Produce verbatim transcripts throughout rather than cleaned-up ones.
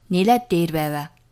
нэлээд дээр байв.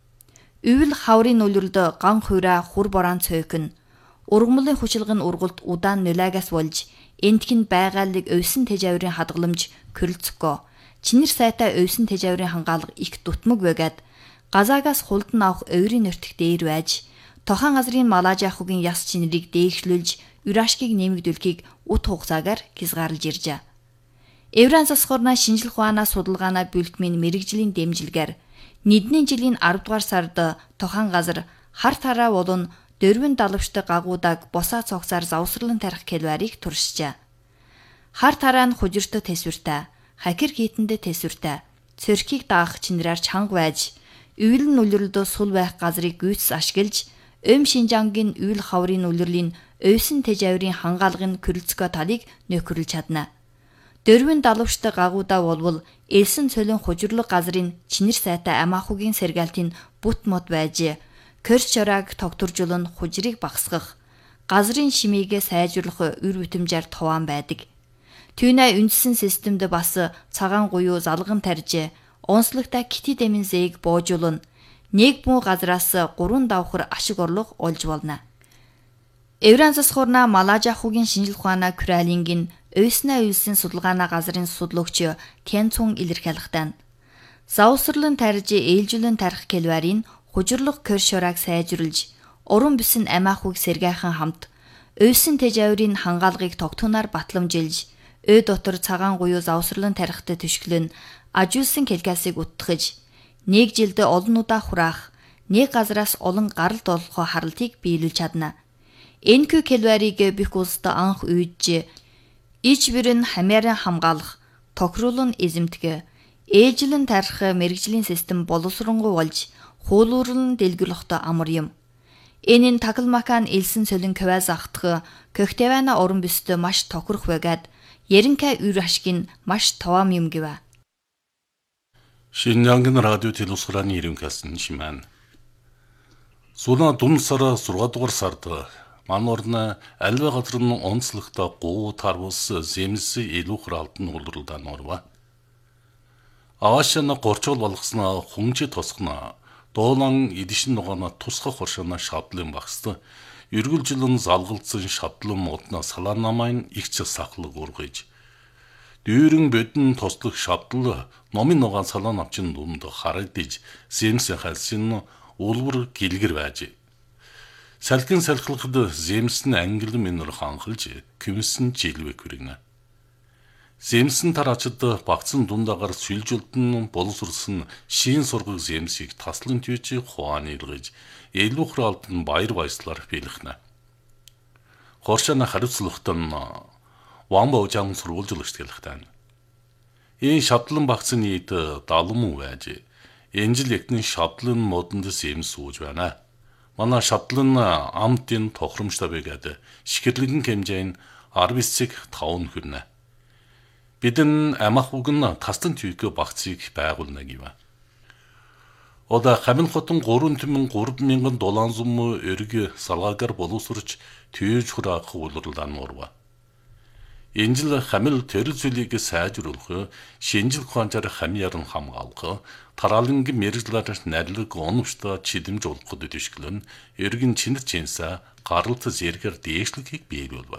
Үйл хаврын нүлрэлд ган хуйра хур борaan цойкн. Ургамлын хүчилгэн ургалт удаан нулаагаас болж энтхэн байгаалыг өвсөн тэжаврын хадгаламж körөлцөхгүй. Чинэр сайтай өвсөн тэжаврын хангаалга их дутмаг байгаад газаагаас хулдан авах ойрын нөртөх дээр байж тохан газрын малаажахугийн яс чинрийг дээшлүүлж юрашкийг нэмэгдүүлэхийг ут хугацаагаар хязгаарлаж иржээ. Евран засхорна шинжлэх ухаанаа судалгаанаа бүлтмийн мэрэгжлийн дэмжлэгээр нэгдүгээр жилийн аравдугаар сард тохан газар хар тараа болон дөрвөн далавчтай гагуудаг босаа цогцоор завсарлан тарих калорийг туршижээ. Хар тараа нь хужиртой тэсвэртэй, хакер хийтэндээ тэсвэртэй, цөрхийг даах чинрээр чанга байж, үйл нүлрэлд сул байх газрыг гүйцэс ашиглаж, Öm Шинжангийн үйл хаврын нүлрэлийн өвсөн тэжаврын хангаалгын körөлцгөө талыг нөхөрлж чадна. Дөрвөн далавчтай гагуудаа болвол элсэн цолин хужирлог газрын чинэр сайтай амаахугийн сэргаалтын бут мод байж, корч чорааг тогтворжуулн хужирыг багасгах, газрын шимийгээ сайжруулах үр бүтэмжээр товаан байдаг. Түүнээ үндсэн системд бас цагаан гуйуу залган тарж, онцлогтой китид эмийн зээг боожуулна. Нэг бүү газраас гурван давхар ашиг орлого олж болно. Евран засхорна малаажахугийн шинжлэх ухаанаа Кралингийн өвснө өвсөн судалгаанаа газрын судлуугч Тянцун илэрхийлэхтэн. Завсарлан тарж ээлжүүлэн тарих калорийн хужирлог коршорааг сайжруулж, уран бүсэн амаахуйг сэргээхэн хамт өвсөн тэжаврын хангаалгыг тогтунаар батламжилж, өө дотор цагаан гуйуу завсарлан тарихтай төшгөлн ажуулсан калкасыг уттгаж, нэг жилдээ олон удаа хураах, нэг газраас олон гаралд олохоо харалтыг биелүүлж чадна. эн кью калорийг бих улсад анх үйдж, ич бэрэн хамааран хамгаалах, тохируулн эзэмтгэ, ээлжлэн тарих мэрэгжлийн систем боловсронгуй болж, хуулуурлан дэлгүрлэхтэй амар юм. Энэ нь Такалмакан элсэн цолин кваз ахтах, Кохтевана орон бүстэй маш тохирох байгаад, Еренка үр ашиг нь маш товаам юм гэвэ. Шинжангийн радио телевизорын ирэмхэлсэн шимэн. Сулаа дун сара зургаан дугаар сард манай орны альва газрын онцлогтой гуу тарвус зэмс илүүхэр алтан уулралдан орва. Аашна горчол болгосноо хүмжи тосгоно. Доолан эдишин ногоно тусгах хоршоно шавдлын багсд. Эргэлжилэн залгалцсан шавдлын модно салаанамайн ихч сахлаг ургаж. Дүүрэн бодон тослох шавдал номын ногоон салаан авчин дунд харагдаж зэмс халсын улвар гэлгэр байж. Салхин салхилахад зэмс нь ангил минер ханхалж küмсэн жилвэ хүргэнэ. Зэмсэн тараачд багцсан дундагаар сүлжилтэн боловсрсон шин сургаг зэмсийг таслан түйж хуаан илгэж элүүхэр алтан баяр баяслаар биелхнэ. Хоршана хариуцлагатан Вамба ужаан сурвалжлагч гэлэхтэн. Энэ шавдлан багцны нийт далам уу байж. Энэ жил ягтны шавдлан модонд зэмс сууж байна. Манай шавдлан амтын тохиромжтой байгаад шихэрлэгэн хэмжээ нь арван цэг таван хүрнэ. Бидэн амах угн тастан түйкө багцыг байгуулна гэв. Ода хамин хотон гурван түмэн гурван мянган доллар зам өрг салгаагаар боловсрч түйж хураах уулралдан орва. Энэ жил хамил төрөл зүйлийг сайжруулах, шинжлэх ухаанаар хамьяар нь хамгаалах, тараалангийн мэрэгжлээр найрлаг оновчтой чидэмж олоход дэвшгэлэн эргэн чинэр чинсаа гаралт зэргээр дээшлэхийг биелүүлв.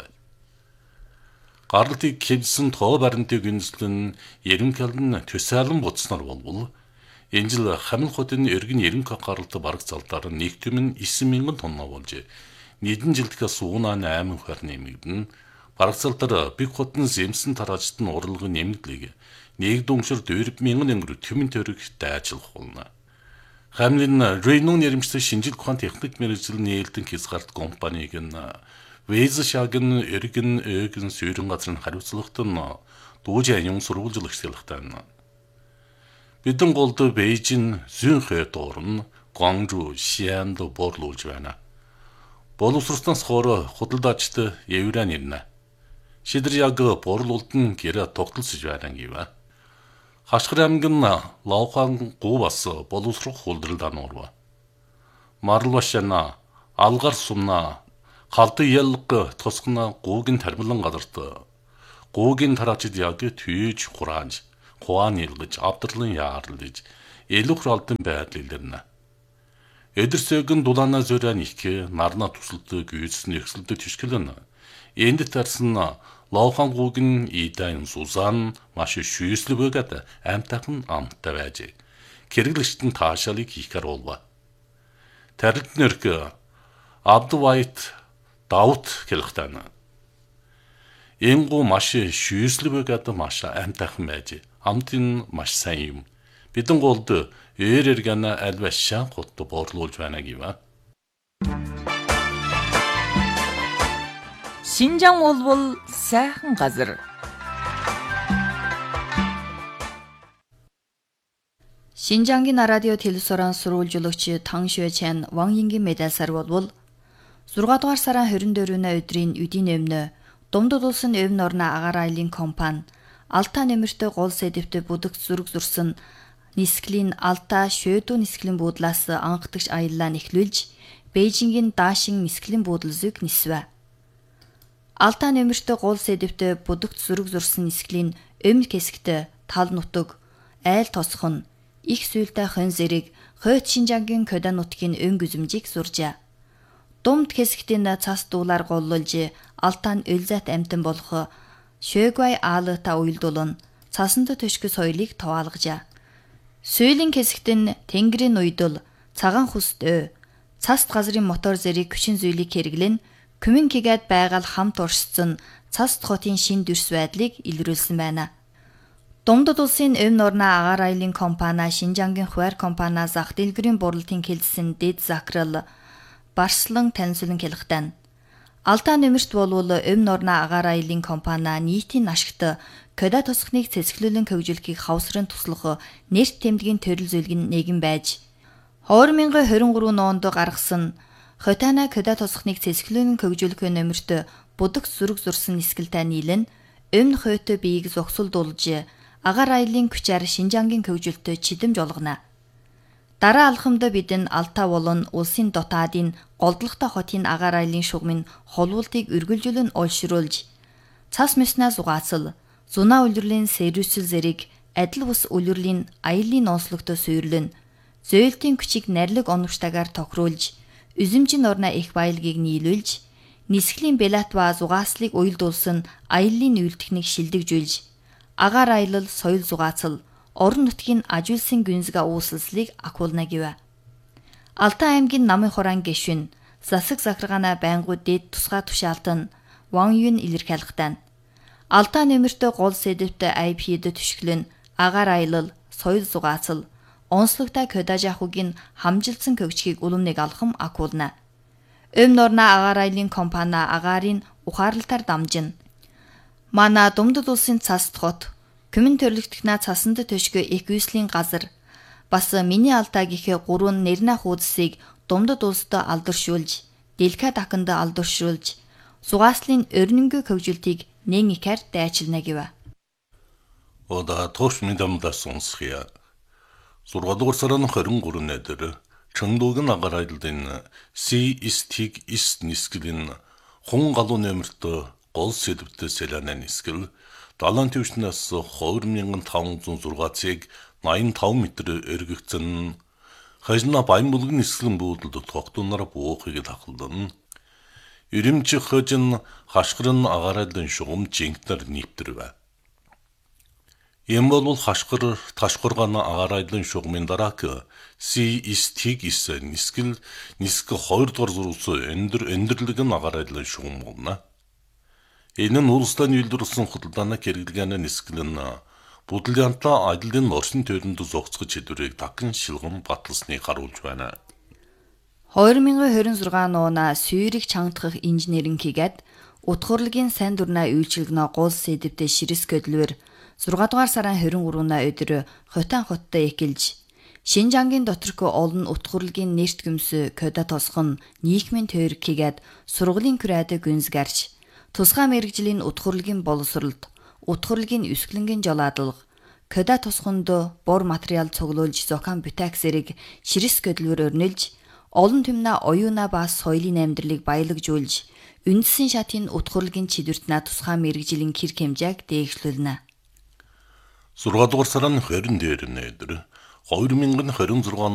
Гаралтыг хэвсэн тоо баримтыг үндэслэн ерөнхийлөн төсөөлөн буцснаар болвол энэ жил хамил хотын эргэн ерөнхий гаралт бараг залдаар нэгтгэм нь девять мянган тонна болж нэгэн жилдээс уунаа восемь хөр нэмэгдэн барагцалтар биг хотын зэмсэн тараачд нь урлагын нэмэгдлийг нэг дүншир дөрвөн мянган өнгөр төмөн төрөг дайжлах болно. Хамлын Рейнон нэрмжтэй шинжлэх ухаан техник мэргэжил нээлтэн хязгаарт компаниг нь Вэйзшагийн эргэн эгэн сүйрэн газрын хариуцлагатан дүүж аюун сурвалжлагч гэлэхтэн. Бидэн голд Бээжин, Зюнхэ дорн Гуанчжоу, Шианд борлуулж байна. Боловсролтоос хойно худалдаачд Евран ирнэ. Шидэр яг борлуулдан гэрэ тогтолцож байна гэв. Хашгир аймгийн Лаохан гуу бас боловсрох хулдралд ануурва. Марлвашана, Алгар сумна, Халты ялга тосгоно гуугийн тармилан газарт гуугийн тараачид яг түйж хураанж, хуаан илгэж, авдарлан яарлаж, элүүхэр алдын байдал илэрнэ. Эдэрсэгэн дулаана зөрэн их нарна тусалдаг үйсэн ихсэлдэг тишгэлэн. Энд тарсан лоохангуугийн идээн сузан маш шүйслэбэгэд амтахан амттай байж. Хэрэглэгчтэн таашаалыг хийхээр болва. Тарилт нэрк Абдвайт Даут хэлэхтэн. Энгу маш шүйслэбэгэд маш амтахан байж. Амтын маш сайн юм. Бидэн голд ээр эргэнэ альвашаа хотто борлуулж байна гива. Шинжаан болбол сайхан газар. Шинжаангийн радио телевизорын сурвалжуулагч Тан Шуэчэн Ван Йингийн медальсаар болбол зургаан дугаар сарын хорин дөрөвний өдрийн үдийн өмнө Думдад улсын өвн орны агаар айлын компани Алтай нэмэртэй гол сэдэвтэ бүдэгт зүрэг зурсан нисгэлийн Алтай Шөдөө нисгэлийн буудлаас анхдагч аяллаа нэхлүүлж Бээжингийн Даашин нисгэлийн буудал зүг нисвэ. Алтай нэмэртэй гол сэдэвтэ бүдэгт зүрэг зурсан нисгэлийн өмнө хэсэгт тал нутаг, айл тосхон, их сүйлтэй хон зэрэг Хойд Шинжаангийн Кода нутгийн өн гүзэмжийг зуржээ. Думд хэсэгтийн цас дуулаар голлуулж Алтай нь өлзэт амтан болох Шөөгвай аалыта уйлдулан цасанд төшгө соёлыг товаалгажээ. Сүйлийн хэсэгтэн тэнгэрийн уйдул, цагаан хүст өө, цаст газрын мотор зэрэг хүчин зүйлийг хэрэглэн Күмэн кигэд байгаль хамт уршсан цаст хотын шин дүрс байдлыг илрүүлсэн байна. Думдад улсын өвн орны агаар айлын компани Шинжаангийн хуваар компани зах дэлгэрийн бурлалтын хэлсэн дэд закрал барслан танилцуулан хэлэхтэн. Алтай нэмэрт болвол өвн орны агаар айлын компани нийтийн ашигт Кода тосхныг цэцгэлүүлэн хөгжүүлэхийг хавсран туслах нэрт тэмдгийн төрөл зөвлөгөн нэгэн байж две тысячи двадцать три онд гаргасан Хотана Кода тосхныг цэцгэлүүлэн хөгжүүлэх нэмэрт будагт зүрэг зурсан нисгэлтэй нийлэн өмнө хойтой биеийг зогсолдуулж агаар айлын күчээр Шинжаангийн хөгжүүлэлтөд чидэмж олгоно. Дараа алхамд бидэн Алтай болон улсын дотаадын голдлогтой хотын агаар айлын шугамын холуултыг үргэлжлүүлэн олшруулж цас мэснаа зугаацал зунаа үлрэлийн сервисэл зэрэг адил бус үлрэлийн аялын онцлогтой суйрлэн зөөлтийн күчийг нарилэг оновчтойгоор тохируулж үзэмжин орны их баялагийг нийлүүлж нисгэлийн Белатва зугааслыг уйлдуулсан аялын үйлдэлтнийг шилдэгжүүлж агаар аялал соёл зугаацал орон нутгийн ажуулсан гүнзгий үүсэлслийг акуулна гэв. Алтай аймгийн намын хураан гишүүн засаг захиргаана байнгут дэд тусгай тушаалтан Ван Юн илэрхийлэхтэн. Алтай нэмэртэй гол сэдэвтэ ай пи-д түшгэлэн агаар аялал, соёл зугаацал, онцлогтой Кода жахугийн хамжилсан хөгжгийг улам нэг алхам акуулна. Өмнө орны агаар айлын компани агаарын ухаарлалтаар дамжин. Мана Думдад улсын цаст хот, Күмэн төрлөختгнаа цасанд төшгө эквислийн газар, бас миний Алтай гэхээ гурван нэрнэ хуудсыг Думдад улсад алдаршуулж, Дэлхэ дахинд алдаршуулж, зугааслын өрнөнгөө хөгжүүлтийг нэн ихэр дайчилна гэв. Ода тош мэдамдаа сонсхия. Зургаадугаар сарын хорин гурван өдөр Чондуугийн агаар айлын Си Истиг Ис нисгэлийн хун галуу нэмэрт гол сэдвтэ сэлэнэ нисгэл далайн төвчнээс two thousand five hundred зургаацыг eighty-five метр өргөгцөн хажина баян бүлгэн нисгэлэн буудалд тогтунаар буухыг тахалдан. Ирэмчих хожин хашгирн агаар айлын шугам жингтэр нийптэрвэ. Ийм бол хашгир ташгургаан агаар айлын шугамын дараак Си Истиг Ис нисгэл нисгэ two дугаар зурус өндөр өндөрлөг нь агаар айлын шугам болно. Энэ нь улстай нийлдүүлсэн худалдааны хэрэглэгээний нисгэлэн бүдлянтаа аялын орчин тойронд зогцгож хэдвэрийг дахин шилгэн баталсныг харуулж байна. twenty twenty-six оона сүйрийг чангадах инженеринг хийгээд утгуурлын сайн дурнаа үйлчилгэнэ гол сэдэвтэ ширэс көдлөөр six дугаар сарын twenty-three өдөр Хотан хоттой экэлж Шинжаангийн доторх олон утгуурлын нэрт гүмс Кода тосхон нийгмийн тойрог хийгээд сургуулийн күрээд гүнзгэрч тусгай мэрэгжлийн утгуурлын боловсролд утгуурлын өсгөлнгийн жолоодлого Кода тосхонд бор материал цуглуулж зохион бүтээх зэрэг ширэс көдлөөр өрнөлж олон түмнэ оюуна ба соёлын амьдралыг баялагжуулж үндсэн шатын утгуурлын чидвэртнэ тусгай мэрэгжлийн хэрэг хэмжээг дээгшлүүлнэ. six дугаар сарын twenty дээр өдөр хоёр мянга and twenty-six